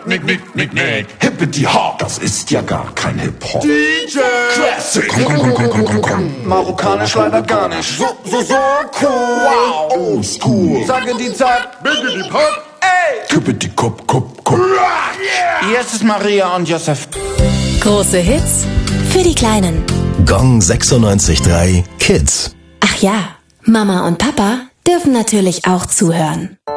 Nick. Hippity Hop, das ist ja gar kein Hip-Hop. DJ Classic, komm. Marokkanisch leider gar nicht. So cool. Wow, old school. Sage die Zeit, bitte die Pop. Ey! Hippity Kup. Jetzt ist Maria und Josef. Große Hits für die Kleinen. Gong 96.3 Kids. Ach ja, Mama und Papa dürfen natürlich auch zuhören.